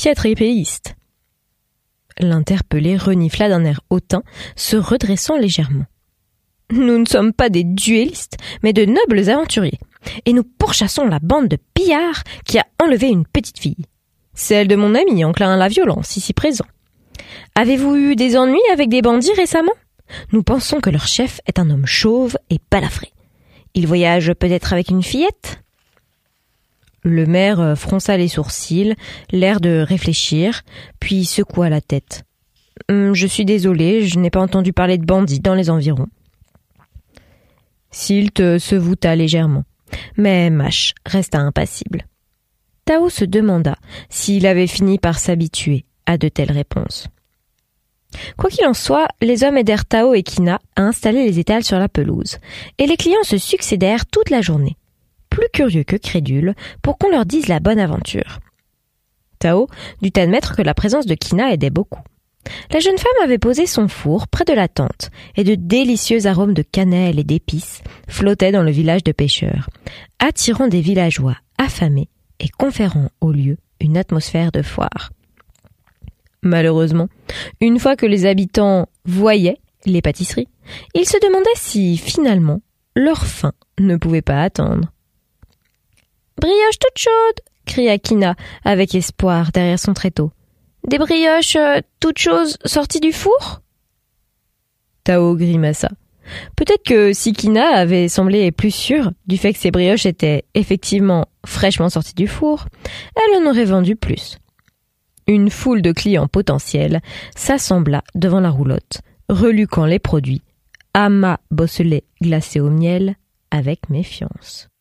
aussi être épéiste. L'interpellé renifla d'un air hautain, se redressant légèrement. Nous ne sommes pas des duellistes, mais de nobles aventuriers, et nous pourchassons la bande de pillards qui a enlevé une petite fille. Celle de mon ami enclin à la violence, ici présent. Avez-vous eu des ennuis avec des bandits récemment ? Nous pensons que leur chef est un homme chauve et balafré. Il voyage peut-être avec une fillette ? Le maire fronça les sourcils, l'air de réfléchir, puis secoua la tête. « Je suis désolé, je n'ai pas entendu parler de bandits dans les environs. » Sylt se voûta légèrement, mais Mash resta impassible. Tao se demanda s'il avait fini par s'habituer à de telles réponses. Quoi qu'il en soit, les hommes aidèrent Tao et Kina à installer les étals sur la pelouse, et les clients se succédèrent toute la journée, plus curieux que crédules, pour qu'on leur dise la bonne aventure. Tao dut admettre que la présence de Kina aidait beaucoup. La jeune femme avait posé son four près de la tente, et de délicieux arômes de cannelle et d'épices flottaient dans le village de pêcheurs, attirant des villageois affamés et conférant au lieu une atmosphère de foire. Malheureusement, une fois que les habitants voyaient les pâtisseries, ils se demandaient si, finalement, leur faim ne pouvait pas attendre. « Brioche toute chaude !» cria Kina avec espoir derrière son tréteau. « Des brioches toutes choses sorties du four ?» Tao grimaça. Peut-être que si Kina avait semblé plus sûre du fait que ses brioches étaient effectivement fraîchement sorties du four, elle en aurait vendu plus. Une foule de clients potentiels s'assembla devant la roulotte, reluquant les produits amas bosselés glacés au miel avec méfiance.